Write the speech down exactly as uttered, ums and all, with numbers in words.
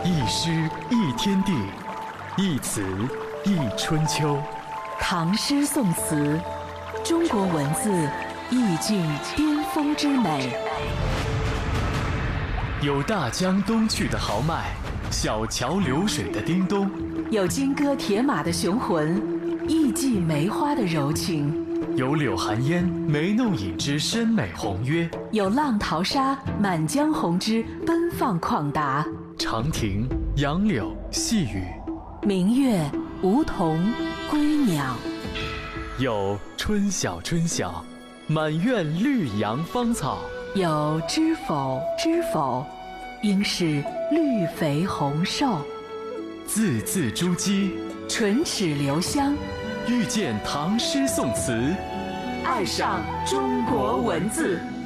一诗一天地，一词一春秋。 唐诗宋词，中国文字意境巅峰之美。 有大江东去的豪迈，小桥流水的叮咚； 有金戈铁马的雄浑，艺伎梅花的柔情； 有柳寒烟眉弄影之深美宏约； 有浪淘沙满江红之奔放旷达。 长亭、杨柳、细雨， 明月、梧桐、归鸟。 有春晓春晓，满院绿杨芳草； 有知否知否，应是绿肥红瘦。 字字珠玑， 唇齿留香。 遇见唐诗宋词， 爱上中国文字。